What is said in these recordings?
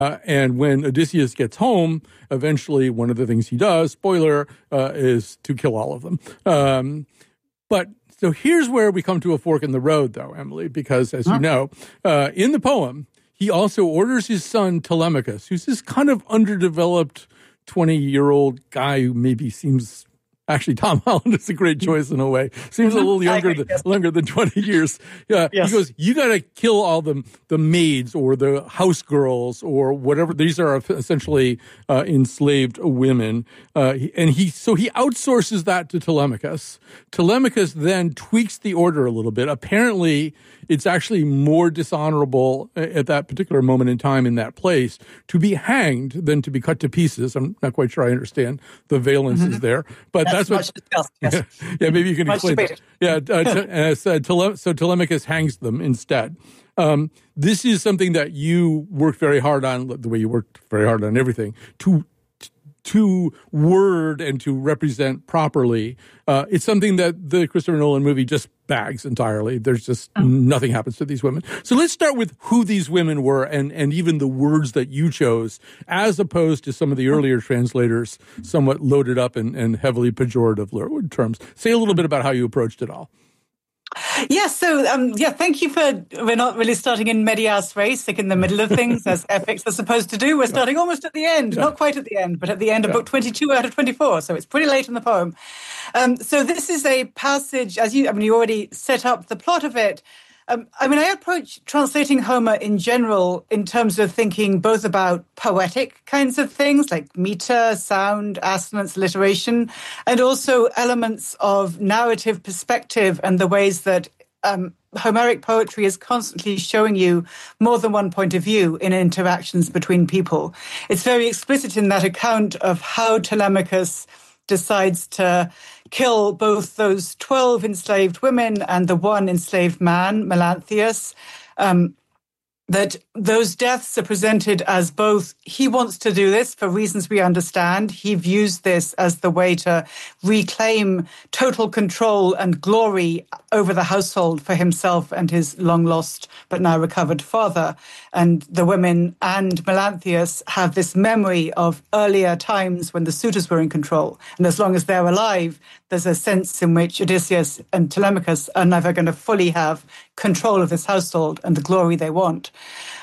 And when Odysseus gets home, eventually one of the things he does, spoiler, is to kill all of them. But so here's where we come to a fork in the road, though, Emily, because as you know, in the poem, he also orders his son Telemachus, who's this kind of underdeveloped 20-year-old guy who maybe seems... Actually, Tom Holland is a great choice in a way. Seems a little younger than 20 years. Yeah, yes. He goes, you got to kill all the maids or the house girls or whatever. These are essentially enslaved women. And he outsources that to Telemachus. Telemachus then tweaks the order a little bit. Apparently, it's actually more dishonorable at that particular moment in time in that place to be hanged than to be cut to pieces. I'm not quite sure I understand the valences there, but that's what. Yes. Yeah, maybe you can explain that. Yeah, so Telemachus hangs them instead. This is something that you worked very hard on, the way you worked very hard on everything, to word and to represent properly. It's something that the Christopher Nolan movie just bags entirely. There's just nothing happens to these women. So let's start with who these women were and even the words that you chose, as opposed to some of the earlier translators somewhat loaded up in heavily pejorative terms. Say a little bit about how you approached it all. Yeah, so, thank you we're not really starting in medias res, like in the middle of things, as epics are supposed to do. We're starting almost at the end, not quite at the end, but at the end of book 22 out of 24, so it's pretty late in the poem. So this is a passage, you already set up the plot of it. I approach translating Homer in general in terms of thinking both about poetic kinds of things like meter, sound, assonance, alliteration, and also elements of narrative perspective and the ways that Homeric poetry is constantly showing you more than one point of view in interactions between people. It's very explicit in that account of how Telemachus decides to kill both those 12 enslaved women and the one enslaved man, Melanthius, that those deaths are presented as both, he wants to do this for reasons we understand. He views this as the way to reclaim total control and glory over the household for himself and his long-lost but now recovered father. And the women and Melanthius have this memory of earlier times when the suitors were in control. And as long as they're alive, there's a sense in which Odysseus and Telemachus are never going to fully have control of this household and the glory they want.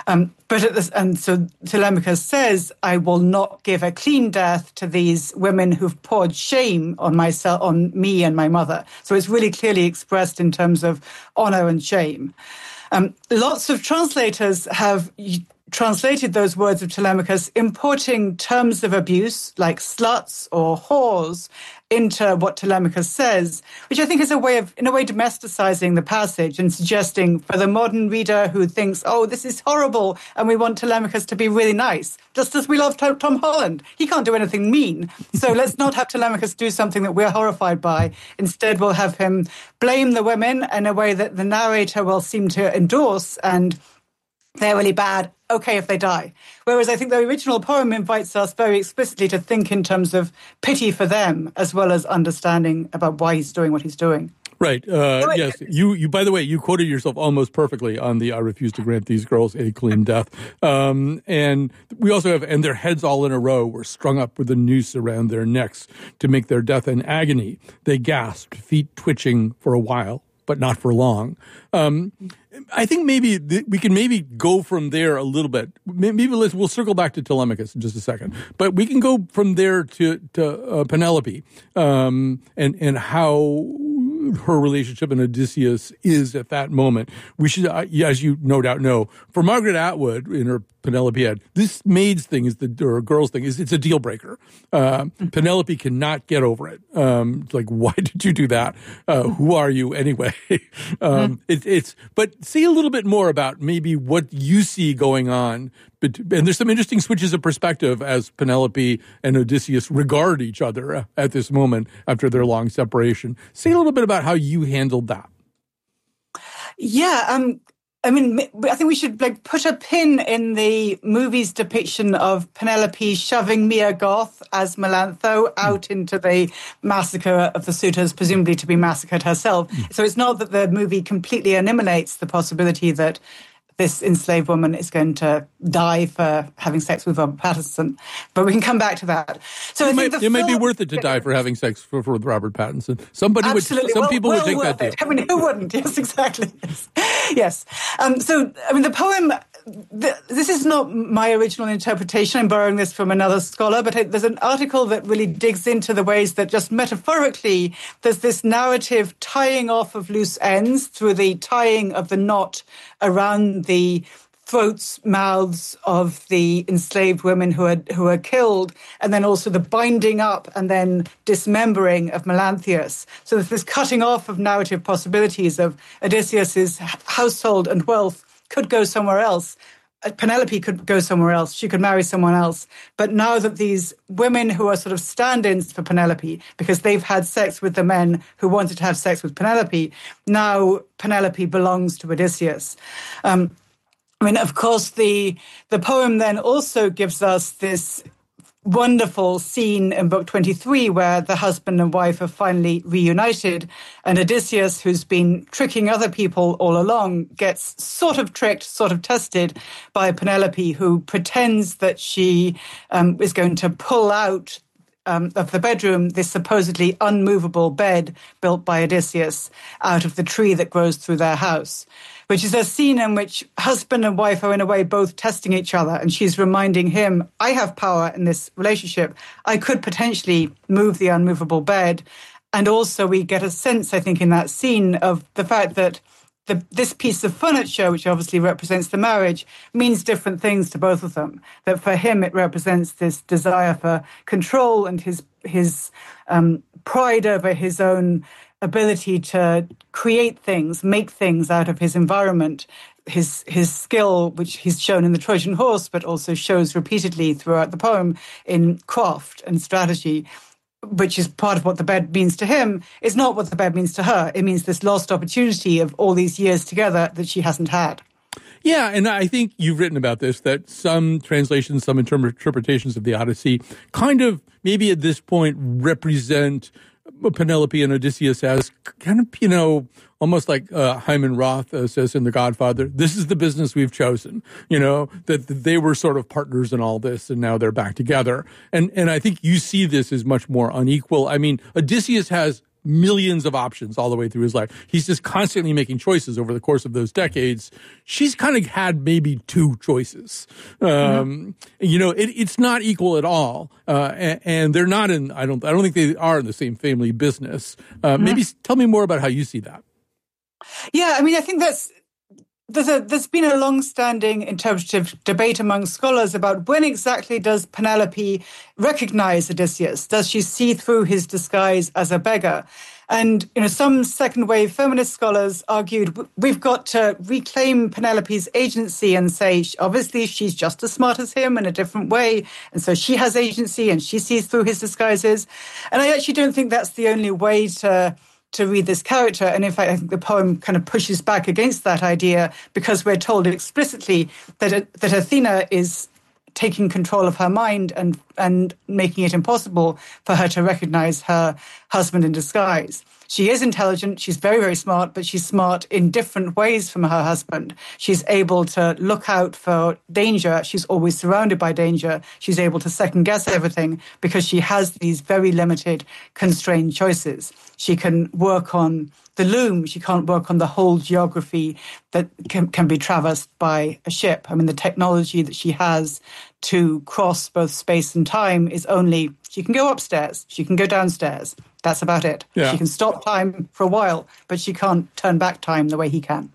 So Telemachus says, I will not give a clean death to these women who've poured shame on me and my mother. So it's really clearly expressed in terms of honor and shame. Lots of translators have translated those words of Telemachus, importing terms of abuse like sluts or whores into what Telemachus says, which I think is in a way domesticizing the passage and suggesting for the modern reader who thinks, oh, this is horrible, and we want Telemachus to be really nice, just as we love Tom Holland. He can't do anything mean. So let's not have Telemachus do something that we're horrified by. Instead, we'll have him blame the women in a way that the narrator will seem to endorse, and they're really bad, okay if they die. Whereas I think the original poem invites us very explicitly to think in terms of pity for them, as well as understanding about why he's doing what he's doing. Right. Yes. You. By the way, you quoted yourself almost perfectly on the "I refuse to grant these girls a clean death." And we also have, and their heads all in a row were strung up with a noose around their necks to make their death an agony. They gasped, feet twitching for a while, but not for long. I think maybe we can go from there a little bit. We'll circle back to Telemachus in just a second, but we can go from there to Penelope and how her relationship and Odysseus is at that moment. We should, as you no doubt know, for Margaret Atwood in her Penelope, this maid's thing or girl's thing it's a deal breaker. Penelope cannot get over it. It's like, why did you do that? Who are you anyway? But say a little bit more about maybe what you see going on. And there's some interesting switches of perspective as Penelope and Odysseus regard each other at this moment after their long separation. Say a little bit about how you handled that. Yeah, I think we should put a pin in the movie's depiction of Penelope shoving Mia Goth as Melantho out into the massacre of the suitors, presumably to be massacred herself. So it's not that the movie completely eliminates the possibility that this enslaved woman is going to die for having sex with Robert Pattinson. But we can come back to that. So it might be worth it to die for having sex with Robert Pattinson. Some people would take that deal. I mean, who wouldn't? Yes, exactly. Yes. So, I mean, the poem, this is not my original interpretation. I'm borrowing this from another scholar, but there's an article that really digs into the ways that just metaphorically there's this narrative tying off of loose ends through the tying of the knot around the throats, mouths of the enslaved women who are killed, and then also the binding up and then dismembering of Melanthius. So there's this cutting off of narrative possibilities of Odysseus's household and wealth could go somewhere else. Penelope could go somewhere else. She could marry someone else. But now that these women who are sort of stand-ins for Penelope, because they've had sex with the men who wanted to have sex with Penelope, now Penelope belongs to Odysseus. I mean, of course, the poem then also gives us this wonderful scene in Book 23 where the husband and wife are finally reunited, and Odysseus, who's been tricking other people all along, gets sort of tricked, sort of tested by Penelope, who pretends that she is going to pull out of the bedroom this supposedly unmovable bed built by Odysseus out of the tree that grows through their house, which is a scene in which husband and wife are in a way both testing each other, and she's reminding him, I have power in this relationship. I could potentially move the unmovable bed. And also we get a sense, I think, in that scene of the fact that this piece of furniture, which obviously represents the marriage, means different things to both of them. That for him, it represents this desire for control and his pride over his own ability to create things, make things out of his environment, his skill, which he's shown in the Trojan Horse, but also shows repeatedly throughout the poem in craft and strategy, which is part of what the bed means to him, is not what the bed means to her. It means this lost opportunity of all these years together that she hasn't had. Yeah, and I think you've written about this, that some translations, some interpretations of the Odyssey kind of maybe at this point represent Penelope and Odysseus as kind of, almost like Hyman Roth says in The Godfather, this is the business we've chosen, that they were sort of partners in all this and now they're back together. And I think you see this as much more unequal. I mean, Odysseus has millions of options all the way through his life. He's just constantly making choices over the course of those decades. She's kind of had maybe two choices. It's not equal at all. And they're not I don't think they are in the same family business. Maybe tell me more about how you see that. Yeah, I mean, I think there's been a long-standing interpretative debate among scholars about when exactly does Penelope recognize Odysseus? Does she see through his disguise as a beggar? And, some second-wave feminist scholars argued we've got to reclaim Penelope's agency and say, obviously, she's just as smart as him in a different way, and so she has agency and she sees through his disguises. And I actually don't think that's the only way to read this character. And in fact, I think the poem kind of pushes back against that idea because we're told explicitly that Athena is taking control of her mind and making it impossible for her to recognize her husband in disguise. She is intelligent, she's very, very smart, but she's smart in different ways from her husband. She's able to look out for danger. She's always surrounded by danger. She's able to second guess everything because she has these very limited, constrained choices. She can work on the loom. She can't work on the whole geography that can be traversed by a ship. I mean, the technology that she has to cross both space and time is only, she can go upstairs, she can go downstairs. That's about it. Yeah. She can stop time for a while, but she can't turn back time the way he can.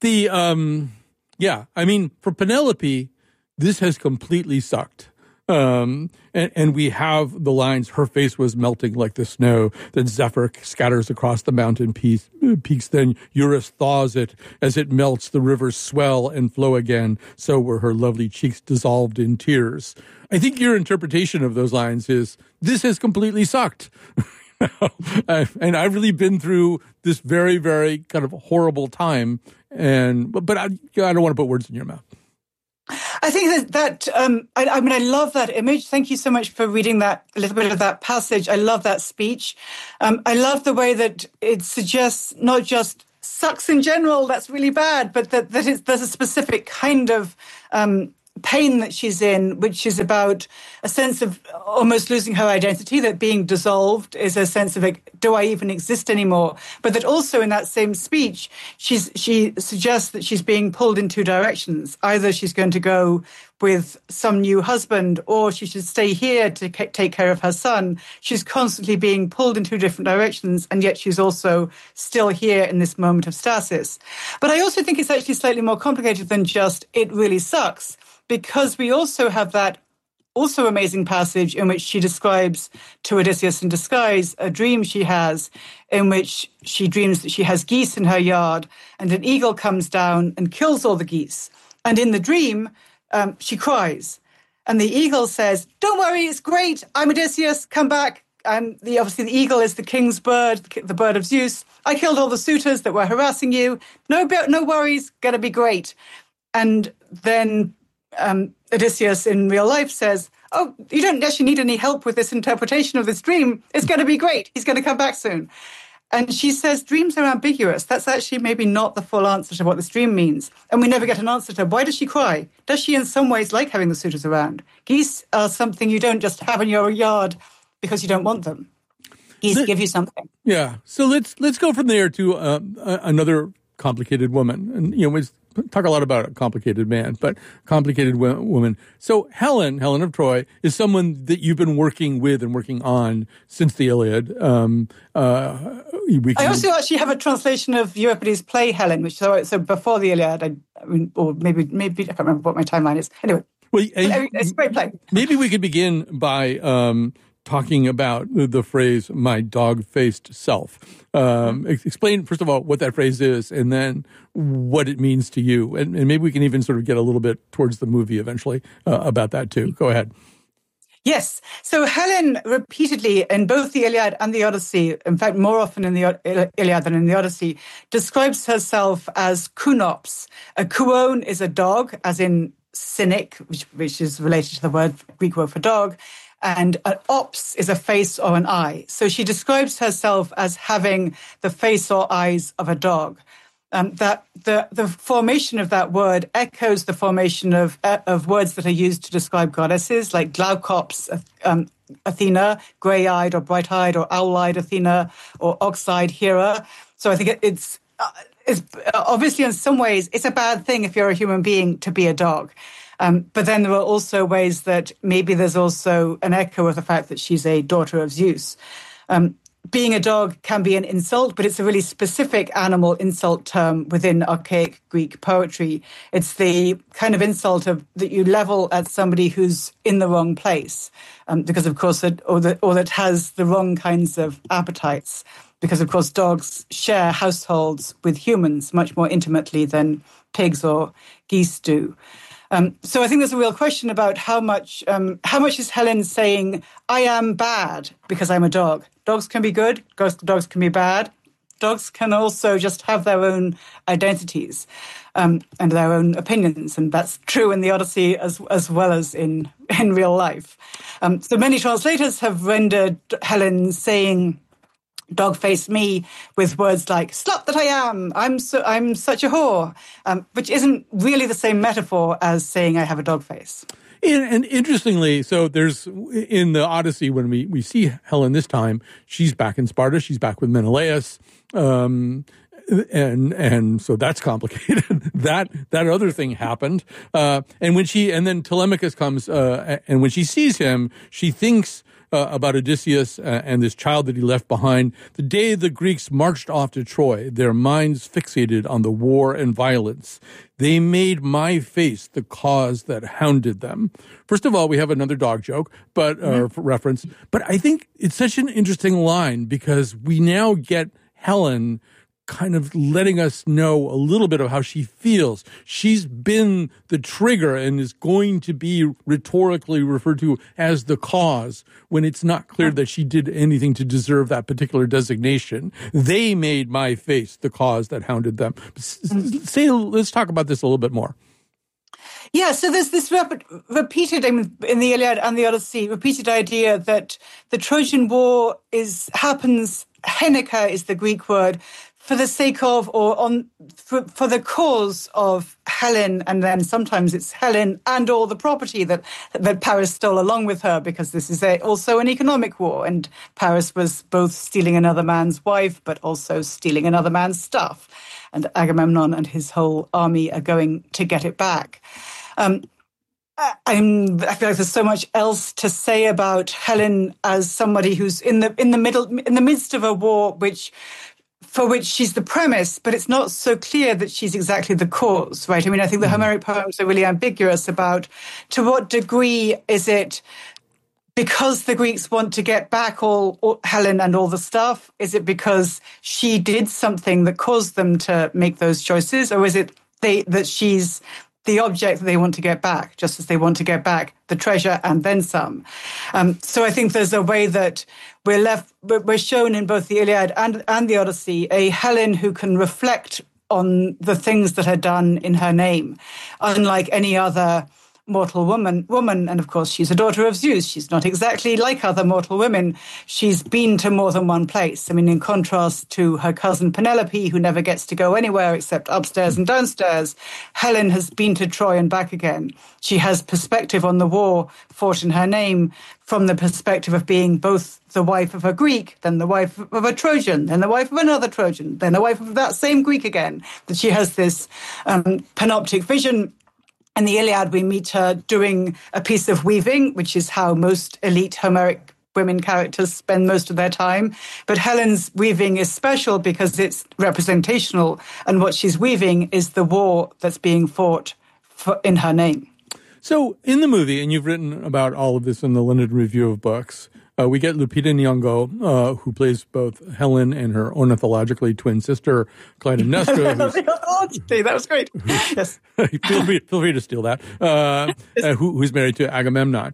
For Penelope, this has completely sucked. And we have the lines, her face was melting like the snow that Zephyr scatters across the mountain peaks. Then Eurus thaws it. As it melts, the rivers swell and flow again. So were her lovely cheeks dissolved in tears. I think your interpretation of those lines is, this has completely sucked. And I've really been through this very, very kind of horrible time. But I don't want to put words in your mouth. I think I love that image. Thank you so much for reading that, a little bit of that passage. I love that speech. I love the way that it suggests not just sucks in general, that's really bad, but there's a specific kind of pain that she's in, which is about a sense of almost losing her identity, that being dissolved is a sense of, like, do I even exist anymore? But that also in that same speech, she suggests that she's being pulled in two directions. Either she's going to go with some new husband, or she should stay here to take care of her son. She's constantly being pulled in two different directions, and yet she's also still here in this moment of stasis. But I also think it's actually slightly more complicated than just, it really sucks, because we also have that also amazing passage in which she describes to Odysseus in disguise a dream she has, in which she dreams that she has geese in her yard, and an eagle comes down and kills all the geese. And in the dream, she cries. And the eagle says, don't worry, it's great. I'm Odysseus, come back. Obviously the eagle is the king's bird, the bird of Zeus. I killed all the suitors that were harassing you. No worries, gonna be great. And then Odysseus in real life says, oh, you don't actually need any help with this interpretation of this dream. It's going to be great. He's going to come back soon. And she says, dreams are ambiguous. That's actually maybe not the full answer to what this dream means. And we never get an answer to why does she cry? Does she in some ways like having the suitors around? Geese are something you don't just have in your yard because you don't want them. Geese give you something. Yeah. So let's go from there to another complicated woman. And, we talk a lot about a complicated man, but complicated woman. So Helen of Troy, is someone that you've been working with and working on since the Iliad. I also actually have a translation of Euripides' play Helen, which so before the Iliad, or maybe I can't remember what my timeline is. Anyway, it's a great play. Maybe we could begin by talking about the phrase "my dog-faced self." Explain first of all what that phrase is, and then what it means to you, and maybe we can even sort of get a little bit towards the movie eventually about that too. Go ahead. Yes. So Helen repeatedly in both the Iliad and the Odyssey, in fact, more often in the Iliad than in the Odyssey, describes herself as kunops. A kuon is a dog, as in cynic, which is related to the Greek word for dog. And an ops is a face or an eye. So she describes herself as having the face or eyes of a dog. That the formation of that word echoes the formation of words that are used to describe goddesses, like Glaucops, Athena, grey-eyed or bright-eyed or owl-eyed Athena, or ox-eyed Hera. So I think it's obviously in some ways it's a bad thing if you're a human being to be a dog. But then there are also ways that maybe there's also an echo of the fact that she's a daughter of Zeus. Being a dog can be an insult, but it's a really specific animal insult term within archaic Greek poetry. It's the kind of insult that you level at somebody who's in the wrong place, because of course, or that has the wrong kinds of appetites. Because of course, dogs share households with humans much more intimately than pigs or geese do. So I think there's a real question about how much is Helen saying, I am bad because I'm a dog. Dogs can be good, dogs can be bad. Dogs can also just have their own identities and their own opinions, and that's true in the Odyssey as well as in real life. So many translators have rendered Helen saying, dog face me with words like slut that I am, I'm such a whore, which isn't really the same metaphor as saying I have a dog face. And interestingly, so there's in the Odyssey, when we see Helen this time, she's back in Sparta, she's back with Menelaus, and so that's complicated. that other thing happened, and then Telemachus comes, and when she sees him, she thinks about Odysseus and this child that he left behind. The day the Greeks marched off to Troy, their minds fixated on the war and violence. They made my face the cause that hounded them. First of all, we have another dog joke, but reference. But I think it's such an interesting line because we now get Helen kind of letting us know a little bit of how she feels. She's been the trigger and is going to be rhetorically referred to as the cause when it's not clear that she did anything to deserve that particular designation. They made my face the cause that hounded them. Let's talk about this a little bit more. Yeah, so there's this repeated, in the Iliad and the Odyssey, repeated idea that the Trojan War happens. Henika is the Greek word for the sake of, or for the cause of Helen, and then sometimes it's Helen and all the property that Paris stole along with her, because this is also an economic war, and Paris was both stealing another man's wife, but also stealing another man's stuff, and Agamemnon and his whole army are going to get it back. I feel like there's so much else to say about Helen as somebody who's in the midst of a war for which she's the premise, but it's not so clear that she's exactly the cause, right? I mean, I think the Homeric poems are really ambiguous about to what degree is it because the Greeks want to get back all Helen and all the stuff? Is it because she did something that caused them to make those choices? Or is it that she's the object that they want to get back, just as they want to get back the treasure and then some? So I think there's a way that we're shown in both the Iliad and the Odyssey, a Helen who can reflect on the things that are done in her name, unlike any other mortal woman, and of course she's a daughter of Zeus. She's not exactly like other mortal women. She's been to more than one place. I mean, in contrast to her cousin Penelope, who never gets to go anywhere except upstairs and downstairs, Helen has been to Troy and back again. She has perspective on the war fought in her name from the perspective of being both the wife of a Greek, then the wife of a Trojan, then the wife of another Trojan, then the wife of that same Greek again, that she has this panoptic vision. In the Iliad, we meet her doing a piece of weaving, which is how most elite Homeric women characters spend most of their time. But Helen's weaving is special because it's representational, and what she's weaving is the war that's being fought in her name. So in the movie, and you've written about all of this in the London Review of Books, we get Lupita Nyong'o, who plays both Helen and her ornithologically twin sister, Clytemnestra. That was great. Yes. feel free to steal that. Who's married to Agamemnon.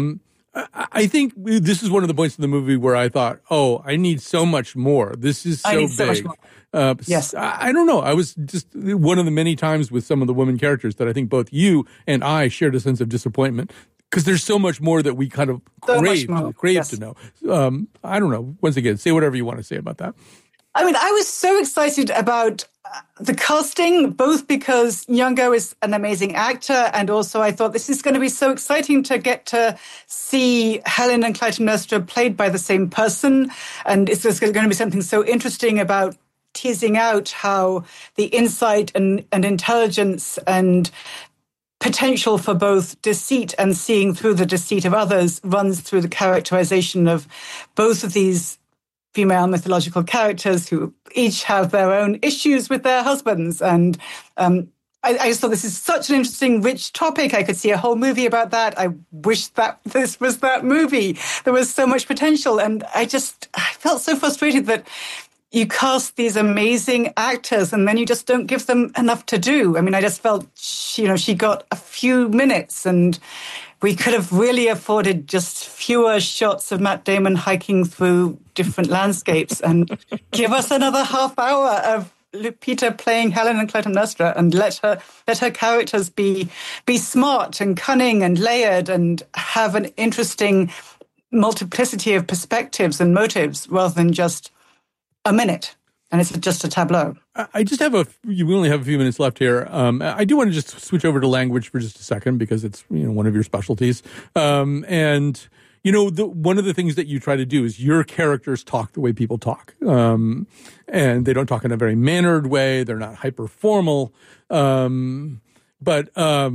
I think this is one of the points in the movie where I thought, oh, I need so much more. This is so big. Yes. I don't know. I was just one of the many times with some of the women characters that I think both you and I shared a sense of disappointment, because there's so much more that we kind of crave to know. I don't know. Once again, say whatever you want to say about that. I mean, I was so excited about the casting, both because Nyong'o is an amazing actor, and also I thought this is going to be so exciting to get to see Helen and Clytemnestra played by the same person. And it's going to be something so interesting about teasing out how the insight and intelligence and potential for both deceit and seeing through the deceit of others runs through the characterization of both of these female mythological characters who each have their own issues with their husbands. And I just thought this is such an interesting, rich topic. I could see a whole movie about that. I wish that this was that movie. There was so much potential. And I felt so frustrated that you cast these amazing actors and then you just don't give them enough to do. I mean, I just felt, she got a few minutes, and we could have really afforded just fewer shots of Matt Damon hiking through different landscapes and give us another half hour of Lupita playing Helen and Clytemnestra, and let her characters be smart and cunning and layered and have an interesting multiplicity of perspectives and motives rather than just a minute, and it's just a tableau. I just have we only have a few minutes left here. I do want to just switch over to language for just a second, because it's, one of your specialties. And, one of the things that you try to do is your characters talk the way people talk. And they don't talk in a very mannered way. They're not hyper formal. But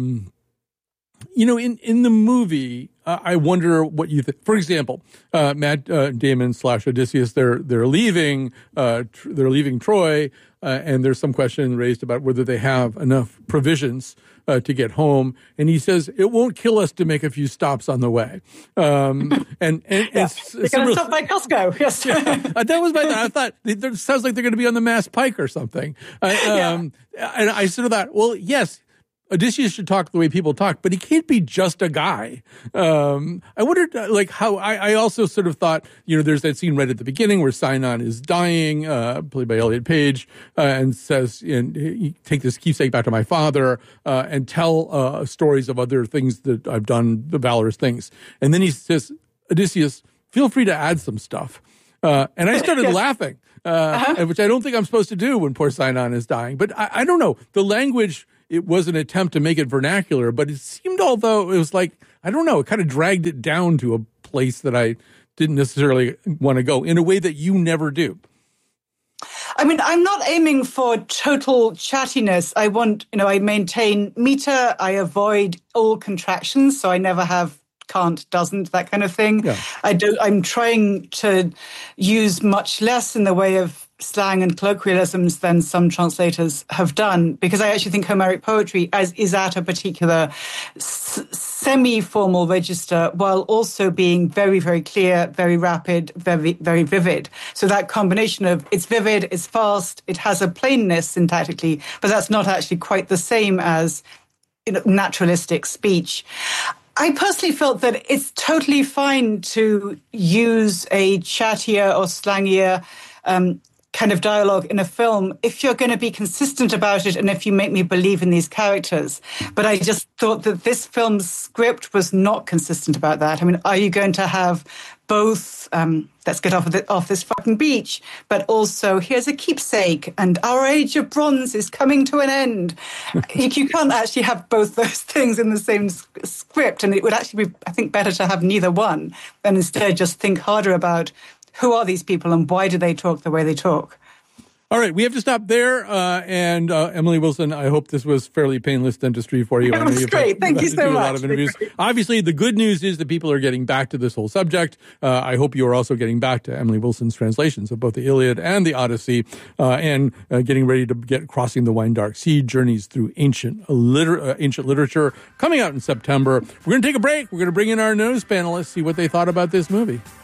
in the movie, I wonder what you think. For example, Matt Damon / Odysseus, they're leaving Troy, and there's some question raised about whether they have enough provisions to get home. And he says, "It won't kill us to make a few stops on the way." They're going to stop by Costco. Yes, that was my thought. I thought it sounds like they're going to be on the Mass Pike or something. And I sort of thought, well, yes, Odysseus should talk the way people talk, but he can't be just a guy. I wondered, how I also sort of thought, there's that scene right at the beginning where Sinon is dying, played by Elliot Page, and says, take this keepsake back to my father, and tell stories of other things that I've done, the valorous things. And then he says, Odysseus, feel free to add some stuff. And I started laughing, which I don't think I'm supposed to do when poor Sinon is dying. But I don't know. The language, it was an attempt to make it vernacular, but it seemed, although it was like, I don't know, it kind of dragged it down to a place that I didn't necessarily want to go in a way that you never do. I mean, I'm not aiming for total chattiness. I maintain meter. I avoid all contractions, so I never have can't, doesn't, that kind of thing. Yeah. I'm trying to use much less in the way of slang and colloquialisms than some translators have done, because I actually think Homeric poetry is at a particular semi-formal register while also being very, very clear, very rapid, very, very vivid. So that combination of it's vivid, it's fast, it has a plainness syntactically, but that's not actually quite the same as naturalistic speech. I personally felt that it's totally fine to use a chattier or slangier kind of dialogue in a film if you're going to be consistent about it and if you make me believe in these characters. But I just thought that this film's script was not consistent about that. I mean, are you going to have both, let's get off this fucking beach, but also here's a keepsake and our age of bronze is coming to an end? You can't actually have both those things in the same script, and it would actually be, I think, better to have neither one and instead just think harder about who are these people and why do they talk the way they talk. All right, we have to stop there. And Emily Wilson, I hope this was fairly painless dentistry for you. It was great. Thank you so much. A lot of interviews. Obviously, the good news is that people are getting back to this whole subject. I hope you are also getting back to Emily Wilson's translations of both the Iliad and the Odyssey, and getting ready to get Crossing the Wine Dark Sea, Journeys Through Ancient Literature, coming out in September. We're going to take a break. We're going to bring in our news panelists, see what they thought about this movie.